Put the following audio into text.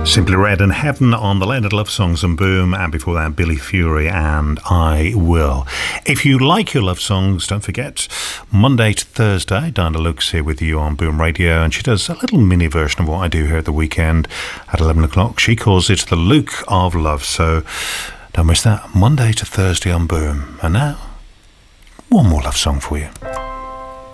Simply Red and Heaven on the Leonard Love Songs and Boom, and before that Billy Fury and I Will. If you like your love songs, don't forget, Monday to Thursday, Diana Luke's here with you on Boom Radio, and she does a little mini version of what I do here at the weekend at 11 o'clock. She calls it The Luke of Love, so don't miss that, Monday to Thursday on Boom. And now, one more love song for you.